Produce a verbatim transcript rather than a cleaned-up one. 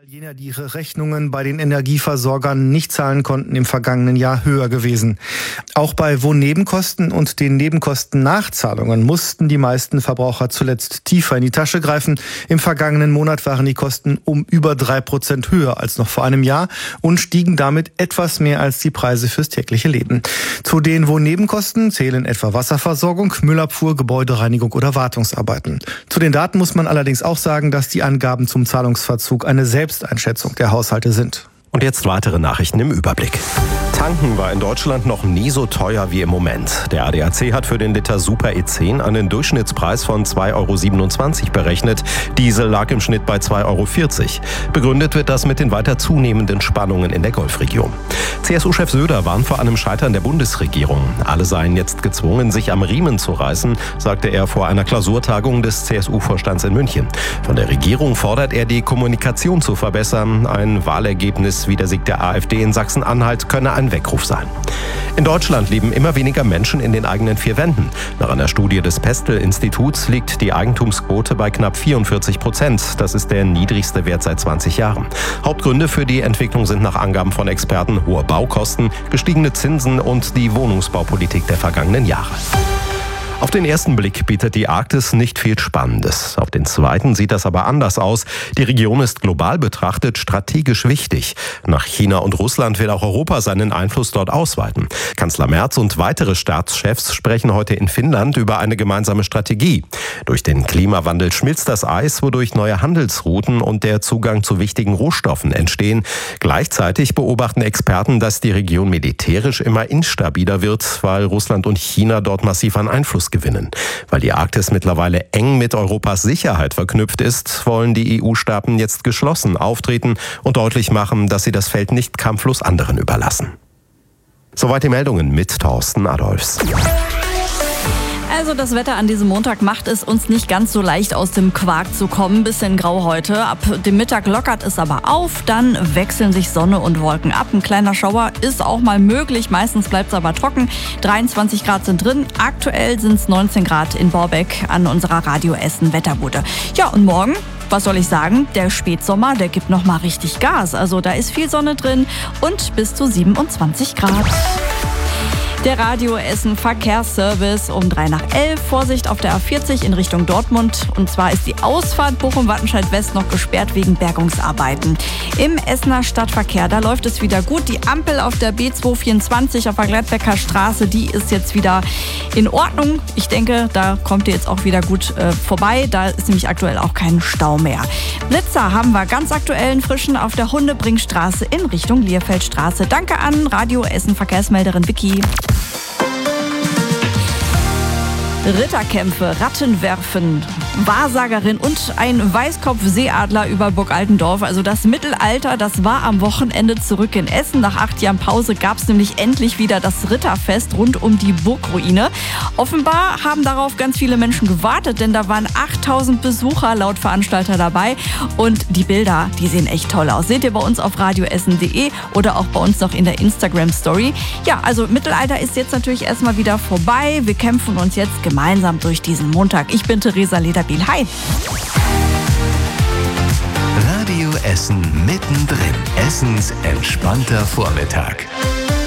Jener, die ihre Rechnungen bei den Energieversorgern nicht zahlen konnten, im vergangenen Jahr höher gewesen. Auch bei Wohnnebenkosten und den Nebenkostennachzahlungen mussten die meisten Verbraucher zuletzt tiefer in die Tasche greifen. Im vergangenen Monat waren die Kosten um über drei Prozent höher als noch vor einem Jahr und stiegen damit etwas mehr als die Preise fürs tägliche Leben. Zu den Wohnnebenkosten zählen etwa Wasserversorgung, Müllabfuhr, Gebäudereinigung oder Wartungsarbeiten. Zu den Daten muss man allerdings auch sagen, dass die Angaben zum Zahlungsverzug eine Selbsteinschätzung der Haushalte sind. Und jetzt weitere Nachrichten im Überblick. Tanken war in Deutschland noch nie so teuer wie im Moment. Der A D A C hat für den Liter Super E zehn einen Durchschnittspreis von zwei Euro siebenundzwanzig berechnet. Diesel lag im Schnitt bei zwei Euro vierzig. Begründet wird das mit den weiter zunehmenden Spannungen in der Golfregion. C S U-Chef Söder warnt vor einem Scheitern der Bundesregierung. Alle seien jetzt gezwungen, sich am Riemen zu reißen, sagte er vor einer Klausurtagung des C S U-Vorstands in München. Von der Regierung fordert er, die Kommunikation zu verbessern. Ein Wahlergebnis wie der Sieg der AfD in Sachsen-Anhalt könne ein Weckruf sein. In Deutschland leben immer weniger Menschen in den eigenen vier Wänden. Nach einer Studie des Pestel-Instituts liegt die Eigentumsquote bei knapp vierundvierzig Prozent. Das ist der niedrigste Wert seit zwanzig Jahren. Hauptgründe für die Entwicklung sind nach Angaben von Experten hohe Baukosten, gestiegene Zinsen und die Wohnungsbaupolitik der vergangenen Jahre. Auf den ersten Blick bietet die Arktis nicht viel Spannendes. Auf den zweiten sieht das aber anders aus. Die Region ist global betrachtet strategisch wichtig. Nach China und Russland will auch Europa seinen Einfluss dort ausweiten. Kanzler Merz und weitere Staatschefs sprechen heute in Finnland über eine gemeinsame Strategie. Durch den Klimawandel schmilzt das Eis, wodurch neue Handelsrouten und der Zugang zu wichtigen Rohstoffen entstehen. Gleichzeitig beobachten Experten, dass die Region militärisch immer instabiler wird, weil Russland und China dort massiv an Einfluss gewinnen. Weil die Arktis mittlerweile eng mit Europas Sicherheit verknüpft ist, wollen die E U-Staaten jetzt geschlossen auftreten und deutlich machen, dass sie das Feld nicht kampflos anderen überlassen. Soweit die Meldungen mit Thorsten Adolfs. Also das Wetter an diesem Montag macht es uns nicht ganz so leicht, aus dem Quark zu kommen. Bisschen grau heute. Ab dem Mittag lockert es aber auf. Dann wechseln sich Sonne und Wolken ab. Ein kleiner Schauer ist auch mal möglich. Meistens bleibt es aber trocken. dreiundzwanzig Grad sind drin. Aktuell sind es neunzehn Grad in Borbeck an unserer Radio Essen Wetterbude. Ja, und morgen, was soll ich sagen? Der Spätsommer, der gibt noch mal richtig Gas. Also da ist viel Sonne drin und bis zu siebenundzwanzig Grad. Der Radio Essen Verkehrsservice um drei nach elf. Vorsicht auf der A vierzig in Richtung Dortmund. Und zwar ist die Ausfahrt Bochum-Wattenscheid-West noch gesperrt wegen Bergungsarbeiten. Im Essener Stadtverkehr, da läuft es wieder gut. Die Ampel auf der B zweihundertvierundzwanzig auf der Gladbecker Straße, die ist jetzt wieder in Ordnung. Ich denke, da kommt ihr jetzt auch wieder gut äh, vorbei. Da ist nämlich aktuell auch kein Stau mehr. Blitzer haben wir ganz aktuellen frischen auf der Hundebringstraße in Richtung Lierfeldstraße. Danke an Radio Essen Verkehrsmelderin Vicky. Ritterkämpfe, Rattenwerfen, Wahrsagerin und ein Weißkopfseeadler über Burg Altendorf. Also das Mittelalter, das war am Wochenende zurück in Essen. Nach acht Jahren Pause gab es nämlich endlich wieder das Ritterfest rund um die Burgruine. Offenbar haben darauf ganz viele Menschen gewartet, denn da waren achttausend Besucher laut Veranstalter dabei. Und die Bilder, die sehen echt toll aus. Seht ihr bei uns auf radioessen punkt de oder auch bei uns noch in der Instagram-Story. Ja, also Mittelalter ist jetzt natürlich erstmal wieder vorbei. Wir kämpfen uns jetzt gemeinsam gemeinsam durch diesen Montag. Ich bin Theresa Lederbiel. Hi! Radio Essen mittendrin. Essens entspannter Vormittag.